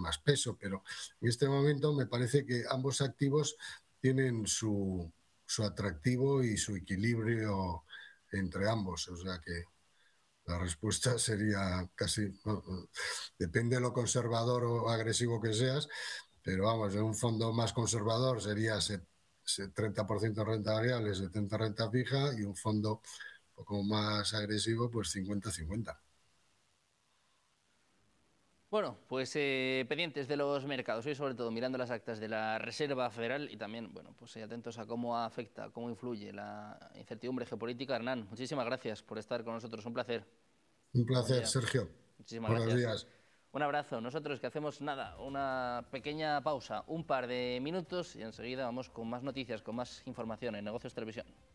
más peso, pero en este momento me parece que ambos activos tienen su atractivo y su equilibrio entre ambos, o sea que la respuesta sería casi, depende de lo conservador o agresivo que seas, pero vamos, en un fondo más conservador sería 30% renta variable, 70% renta fija, y un fondo un poco más agresivo, pues 50-50. Bueno, pues pendientes de los mercados y sobre todo mirando las actas de la Reserva Federal y también, bueno, pues atentos a cómo afecta, cómo influye la incertidumbre geopolítica. Hernán, muchísimas gracias por estar con nosotros, un placer. Un Buen placer, día. Sergio. Muchísimas Buenos gracias. días. Un abrazo. Nosotros que hacemos nada, una pequeña pausa, un par de minutos y enseguida vamos con más noticias, con más información en Negocios Televisión.